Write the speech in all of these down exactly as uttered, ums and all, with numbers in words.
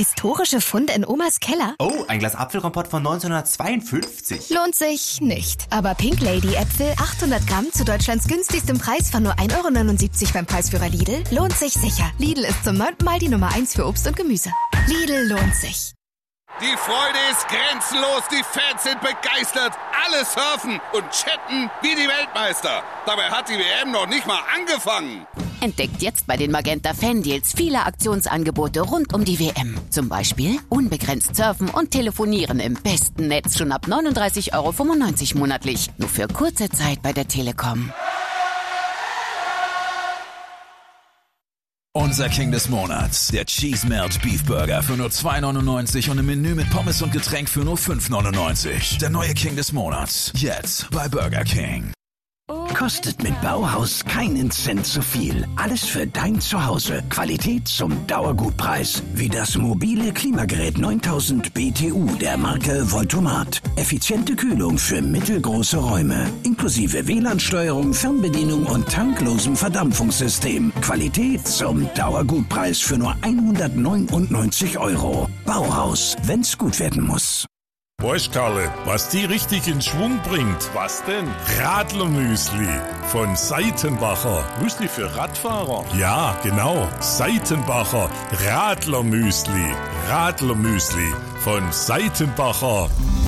Historische Funde in Omas Keller. Oh, ein Glas Apfelkompott von neunzehnhundertzweiundfünfzig. Lohnt sich nicht. Aber Pink Lady Äpfel, achthundert Gramm zu Deutschlands günstigstem Preis von nur ein Euro neunundsiebzig beim Preisführer Lidl, lohnt sich sicher. Lidl ist zum neunten Mal die Nummer eins für Obst und Gemüse. Lidl lohnt sich. Die Freude ist grenzenlos, die Fans sind begeistert, alle surfen und chatten wie die Weltmeister. Dabei hat die W M noch nicht mal angefangen. Entdeckt jetzt bei den Magenta Fan-Deals viele Aktionsangebote rund um die W M. Zum Beispiel unbegrenzt surfen und telefonieren im besten Netz schon ab neununddreißig Euro fünfundneunzig monatlich. Nur für kurze Zeit bei der Telekom. Unser King des Monats, der Cheese Melt Beef Burger für nur zwei neunundneunzig und im Menü mit Pommes und Getränk für nur fünf neunundneunzig. Der neue King des Monats, jetzt bei Burger King. Kostet mit Bauhaus keinen Cent zu viel. Alles für dein Zuhause. Qualität zum Dauergutpreis. Wie das mobile Klimagerät neuntausend B T U der Marke Voltomat. Effiziente Kühlung für mittelgroße Räume. Inklusive W L A N-Steuerung, Fernbedienung und tanklosem Verdampfungssystem. Qualität zum Dauergutpreis für nur hundertneunundneunzig Euro. Bauhaus, wenn's gut werden muss. Weißt Karle, was die richtig in Schwung bringt? Was denn? Radlermüsli von Seitenbacher. Müsli für Radfahrer? Ja, genau. Seitenbacher Radlermüsli. Radlermüsli von Seitenbacher.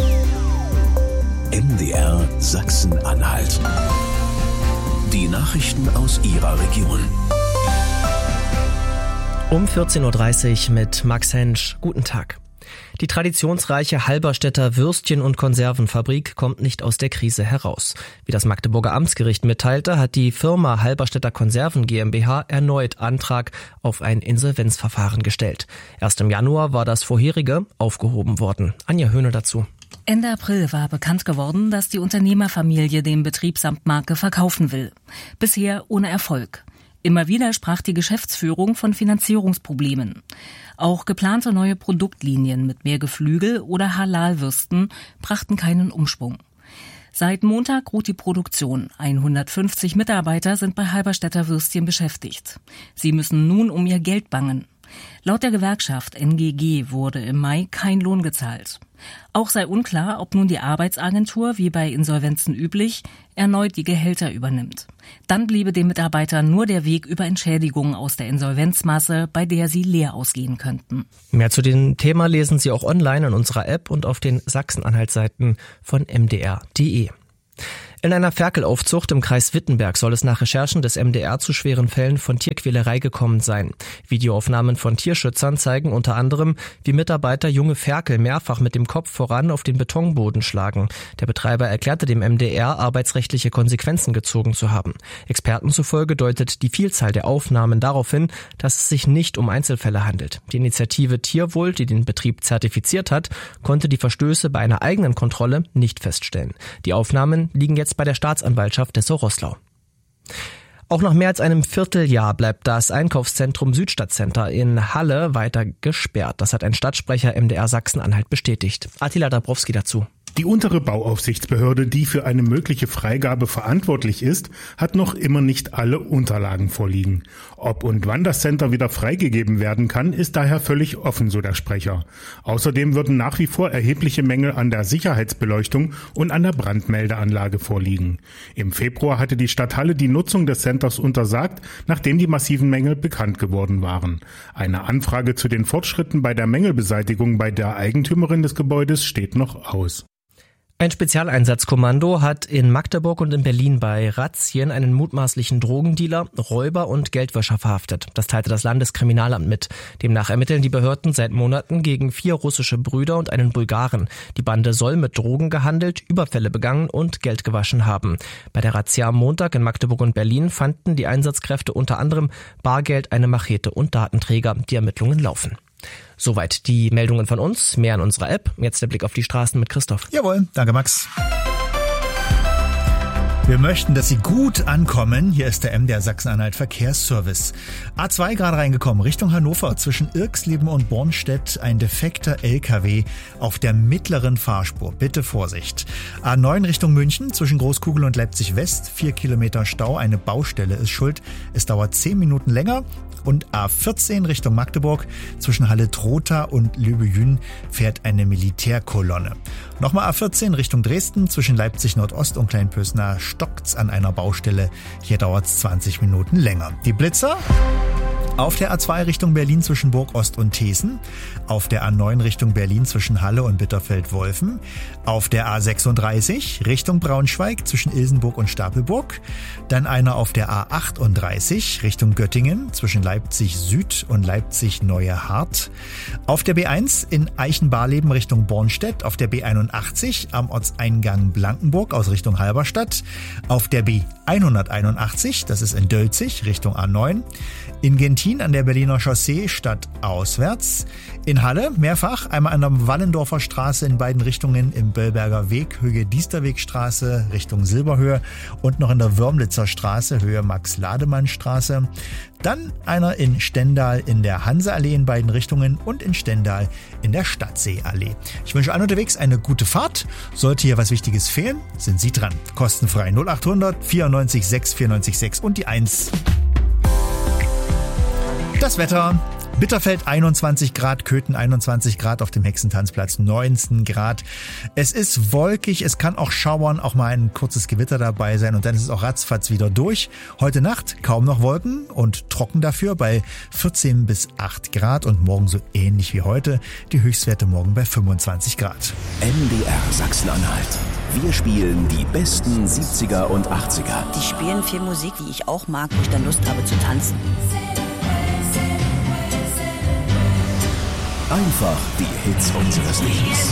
M D R Sachsen-Anhalt. Die Nachrichten aus Ihrer Region. Um vierzehn Uhr dreißig mit Max Hensch. Guten Tag. Die traditionsreiche Halberstädter Würstchen- und Konservenfabrik kommt nicht aus der Krise heraus. Wie das Magdeburger Amtsgericht mitteilte, hat die Firma Halberstädter Konserven GmbH erneut Antrag auf ein Insolvenzverfahren gestellt. Erst im Januar war das vorherige aufgehoben worden. Anja Höhne dazu. Ende April war bekannt geworden, dass die Unternehmerfamilie den Betrieb samt Marke verkaufen will. Bisher ohne Erfolg. Immer wieder sprach die Geschäftsführung von Finanzierungsproblemen. Auch geplante neue Produktlinien mit mehr Geflügel oder Halal-Würsten brachten keinen Umschwung. Seit Montag ruht die Produktion. hundertfünfzig Mitarbeiter sind bei Halberstädter Würstchen beschäftigt. Sie müssen nun um ihr Geld bangen. Laut der Gewerkschaft N G G wurde im Mai kein Lohn gezahlt. Auch sei unklar, ob nun die Arbeitsagentur, wie bei Insolvenzen üblich, erneut die Gehälter übernimmt. Dann bliebe den Mitarbeitern nur der Weg über Entschädigungen aus der Insolvenzmasse, bei der sie leer ausgehen könnten. Mehr zu dem Thema lesen Sie auch online in unserer App und auf den Sachsen-Anhalt-Seiten von m d r punkt d e. In einer Ferkelaufzucht im Kreis Wittenberg soll es nach Recherchen des M D R zu schweren Fällen von Tierquälerei gekommen sein. Videoaufnahmen von Tierschützern zeigen unter anderem, wie Mitarbeiter junge Ferkel mehrfach mit dem Kopf voran auf den Betonboden schlagen. Der Betreiber erklärte dem M D R, arbeitsrechtliche Konsequenzen gezogen zu haben. Experten zufolge deutet die Vielzahl der Aufnahmen darauf hin, dass es sich nicht um Einzelfälle handelt. Die Initiative Tierwohl, die den Betrieb zertifiziert hat, konnte die Verstöße bei einer eigenen Kontrolle nicht feststellen. Die Aufnahmen liegen jetzt bei der Staatsanwaltschaft Dessau-Roßlau. Auch nach mehr als einem Vierteljahr bleibt das Einkaufszentrum Südstadtcenter in Halle weiter gesperrt. Das hat ein Stadtsprecher M D R Sachsen-Anhalt bestätigt. Attila Dabrowski dazu. Die untere Bauaufsichtsbehörde, die für eine mögliche Freigabe verantwortlich ist, hat noch immer nicht alle Unterlagen vorliegen. Ob und wann das Center wieder freigegeben werden kann, ist daher völlig offen, so der Sprecher. Außerdem würden nach wie vor erhebliche Mängel an der Sicherheitsbeleuchtung und an der Brandmeldeanlage vorliegen. Im Februar hatte die Stadt Halle die Nutzung des Centers untersagt, nachdem die massiven Mängel bekannt geworden waren. Eine Anfrage zu den Fortschritten bei der Mängelbeseitigung bei der Eigentümerin des Gebäudes steht noch aus. Ein Spezialeinsatzkommando hat in Magdeburg und in Berlin bei Razzien einen mutmaßlichen Drogendealer, Räuber und Geldwäscher verhaftet. Das teilte das Landeskriminalamt mit. Demnach ermitteln die Behörden seit Monaten gegen vier russische Brüder und einen Bulgaren. Die Bande soll mit Drogen gehandelt, Überfälle begangen und Geld gewaschen haben. Bei der Razzia am Montag in Magdeburg und Berlin fanden die Einsatzkräfte unter anderem Bargeld, eine Machete und Datenträger. Die Ermittlungen laufen. Soweit die Meldungen von uns, mehr in unserer App. Jetzt der Blick auf die Straßen mit Christoph. Jawohl, danke Max. Wir möchten, dass Sie gut ankommen. Hier ist der M D R Sachsen-Anhalt Verkehrsservice. A zwei gerade reingekommen, Richtung Hannover, zwischen Irxleben und Bornstedt ein defekter L K W auf der mittleren Fahrspur. Bitte Vorsicht. A neun Richtung München, zwischen Großkugel und Leipzig West, vier Kilometer Stau, eine Baustelle ist schuld. Es dauert zehn Minuten länger. Und A vierzehn Richtung Magdeburg zwischen Halle-Trotha und Löbejün fährt eine Militärkolonne. Nochmal A vierzehn Richtung Dresden zwischen Leipzig-Nordost und Kleinpösna stockt's an einer Baustelle. Hier dauert's zwanzig Minuten länger. Die Blitzer? Auf der A zwei Richtung Berlin zwischen Burg-Ost und Thesen, auf der A neun Richtung Berlin zwischen Halle und Bitterfeld-Wolfen, auf der A sechsunddreißig Richtung Braunschweig zwischen Ilsenburg und Stapelburg, dann einer auf der A achtunddreißig Richtung Göttingen zwischen Leipzig Süd und Leipzig Neue Hart, auf der B eins in Eichenbarleben Richtung Bornstedt, auf der B einundachtzig am Ortseingang Blankenburg aus Richtung Halberstadt, auf der B hunderteinundachtzig, das ist in Dölzig Richtung A neun, in Gentin an der Berliner Chaussee stadtauswärts, in Halle mehrfach, einmal an der Wallendorfer Straße in beiden Richtungen im Böllberger Weg, Höhe Diesterwegstraße Richtung Silberhöhe und noch in der Würmlitzer Straße, Höhe Max-Lademann-Straße. Dann einer in Stendal in der Hanseallee in beiden Richtungen und in Stendal in der Stadtseeallee. Ich wünsche allen unterwegs eine gute Fahrt. Sollte hier was Wichtiges fehlen, sind Sie dran. Kostenfrei null achthundert vierundneunzig sechs vierundneunzig sechs und die eins. Das Wetter. Bitterfeld einundzwanzig Grad, Köthen einundzwanzig Grad, auf dem Hexentanzplatz neunzehn Grad. Es ist wolkig, es kann auch schauern, auch mal ein kurzes Gewitter dabei sein und dann ist es auch ratzfatz wieder durch. Heute Nacht kaum noch Wolken und trocken dafür bei vierzehn bis acht Grad und morgen so ähnlich wie heute. Die Höchstwerte morgen bei fünfundzwanzig Grad. M D R Sachsen-Anhalt. Wir spielen die besten siebziger und achtziger. Die spielen viel Musik, die ich auch mag, wo ich dann Lust habe zu tanzen. Einfach die Hits unseres Lebens.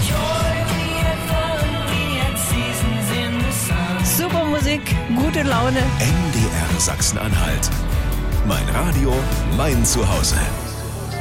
Super Musik, gute Laune. M D R Sachsen-Anhalt. Mein Radio, mein Zuhause.